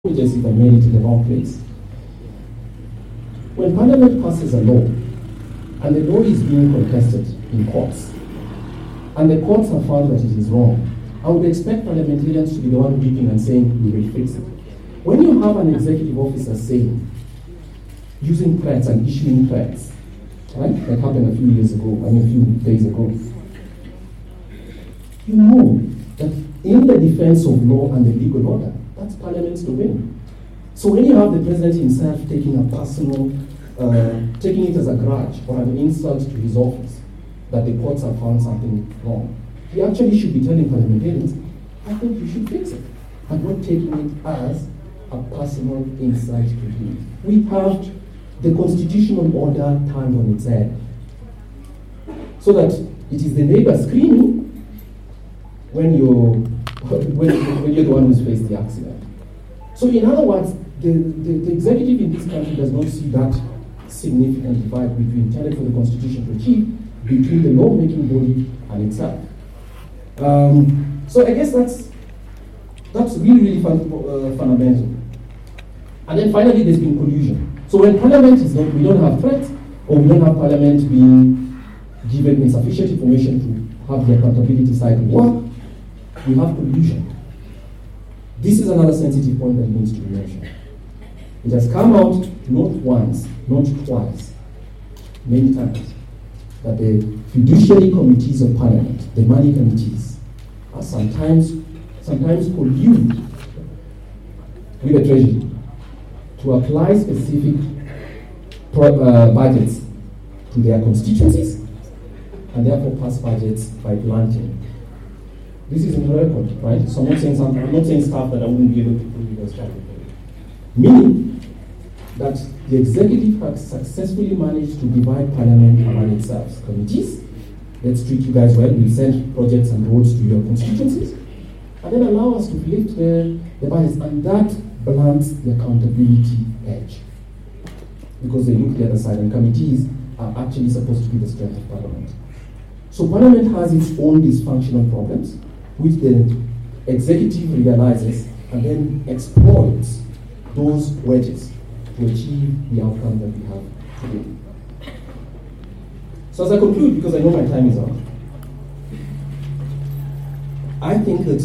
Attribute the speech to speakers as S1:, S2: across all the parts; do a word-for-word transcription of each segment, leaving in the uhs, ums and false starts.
S1: Just if I made it in the wrong place. When Parliament passes a law, and the law is being contested in courts, and the courts have found that it is wrong, I would expect parliamentarians to be the one weeping and saying, we will fix it. When you have an executive officer saying, using threats and issuing threats, right, that happened a few years ago, I mean a few days ago, you know that in the defense of law and the legal order, that's Parliament's domain. So when you have the president himself taking a personal, uh, taking it as a grudge or an insult to his office, that the courts have found something wrong, he actually should be telling parliamentarians, I think you should fix it, and not taking it as a personal insult to him. We have the constitutional order turned on its head, so that it is the neighbor screaming when you're When, when you're the one who's faced the accident. So in other words, the, the, the executive in this country does not see that significant divide between intended for the Constitution to achieve between the lawmaking body and itself. Um, so I guess that's that's really, really fun, uh, fundamental. And then finally, there's been collusion. So when Parliament is not, we don't have threats, or we don't have Parliament being given insufficient information to have the accountability cycle work, we have collusion. This is another sensitive point that needs to be mentioned. It has come out not once, not twice, many times, that the fiduciary committees of Parliament, the money committees, are sometimes sometimes collude with the Treasury to apply specific pro- uh, budgets to their constituencies and therefore pass budgets by blunting. This is in the record, right? So I'm not saying something, I'm not saying stuff that I wouldn't be able to prove because trying to Meaning that the executive has successfully managed to divide Parliament among itself. Committees, let's treat you guys well, we'll send projects and roads to your constituencies, and then allow us to lift the, the budgets, and that blunts the accountability edge. Because they look the other side, and committees are actually supposed to be the strength of Parliament. So Parliament has its own dysfunctional problems, which the executive realizes and then exploits those wedges to achieve the outcome that we have today. So as I conclude, because I know my time is up, I think that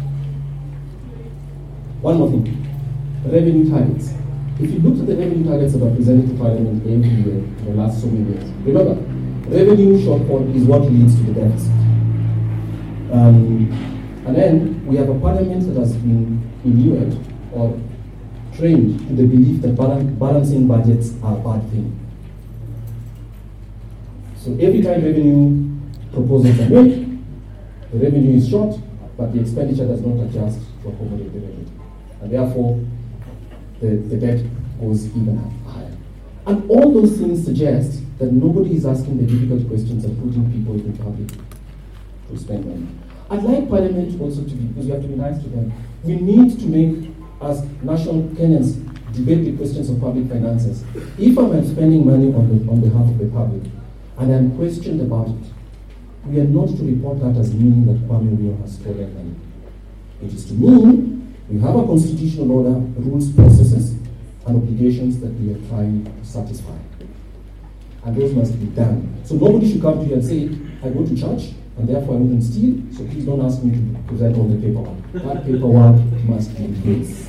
S1: one more thing, revenue targets. If you look at the revenue targets that are presented to Parliament every year in the last so many years, remember, revenue shortfall is what leads to the deficit. Um, and then we have a Parliament that has been inured or trained to the belief that balan- balancing budgets are a bad thing. So every time revenue proposals are made, the revenue is short, but the expenditure does not adjust to accommodate the revenue. And therefore, the, the debt goes even higher. And all those things suggest that nobody is asking the difficult questions and putting people in public to spend money. I'd like Parliament also to be, because we have to be nice to them, we need to make, as national Kenyans, debate the questions of public finances. If I'm spending money on, the, on behalf of the public, and I'm questioned about it, we are not to report that as meaning that Kwame Wino has stolen money. It is to mean we have a constitutional order, rules, processes, and obligations that we are trying to satisfy. And those must be done. So nobody should come to you and say, I go to church, and therefore I wouldn't steal, so please don't ask me to present all the paperwork. That paperwork must be in place.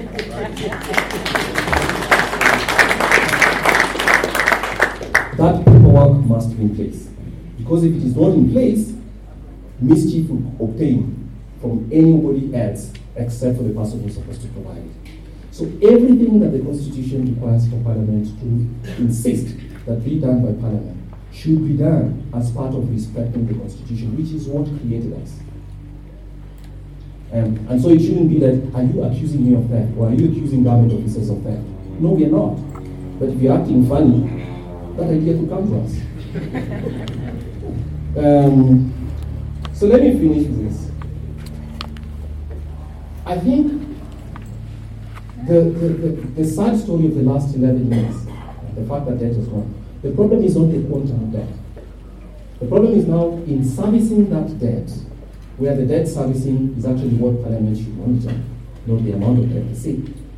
S1: That paperwork must be in place. Because if it is not in place, mischief will obtain from anybody else except for the person who's supposed to provide it. So everything that the Constitution requires for Parliament to insist that be done by Parliament should be done as part of respecting the Constitution, which is what created us. Um, and so it shouldn't be that, are you accusing me of theft, or are you accusing government officers of theft? No, we are not. But if you're acting funny, that idea could come to us. um, so let me finish with this. I think the, the, the, the sad story of the last eleven years, the fact that debt has gone, the problem is not the quantum of debt. The problem is now in servicing that debt, where the debt servicing is actually what Parliament should monitor, not the amount of debt per se.